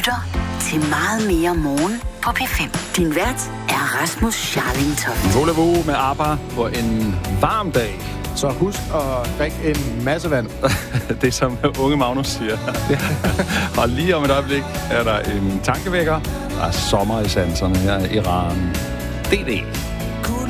lytter til Meget mere morgen på P5. Din vært er Rasmus Scharling Toft. Volevo med ABBA på en varm dag. Så husk at drikke en masse vand. Det som unge Magnus siger. Og lige om et øjeblik er der en tankevækker. Der er sommer i sanserne her i Iran. DD.